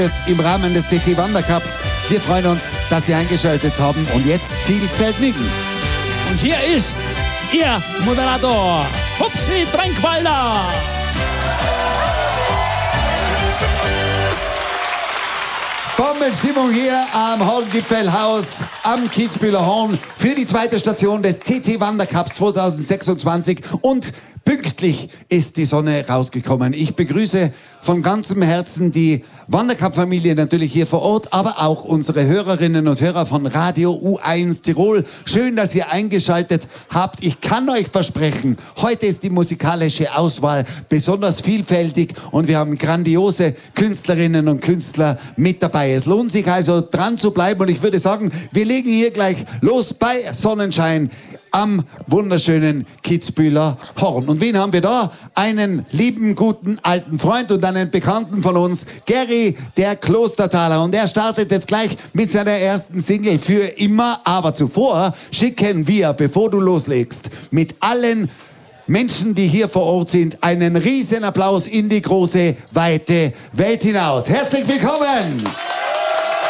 im Rahmen des TT Wandercups. Wir freuen uns, dass Sie eingeschaltet haben und jetzt viel Vergnügen. Und hier ist Ihr Moderator, Hupsi Trenkwalder. Bombenstimmung hier am Horngipfelhaus am Kitzbüheler Horn für die zweite Station des TT Wandercups 2026 und pünktlich ist die Sonne rausgekommen. Ich begrüße von ganzem Herzen die Wandercup-Familie natürlich hier vor Ort, aber auch unsere Hörerinnen und Hörer von Radio U1 Tirol. Schön, dass ihr eingeschaltet habt. Ich kann euch versprechen, heute ist die musikalische Auswahl besonders vielfältig und wir haben grandiose Künstlerinnen und Künstler mit dabei. Es lohnt sich also dran zu bleiben und ich würde sagen, wir legen hier gleich los bei Sonnenschein am wunderschönen Kitzbüheler Horn. Und wen haben wir da? Einen lieben, guten, alten Freund und einen Bekannten von uns, Gary, der Klostertaler. Und er startet jetzt gleich mit seiner ersten Single für immer. Aber zuvor schicken wir, bevor du loslegst, mit allen Menschen, die hier vor Ort sind, einen riesen Applaus in die große, weite Welt hinaus. Herzlich willkommen!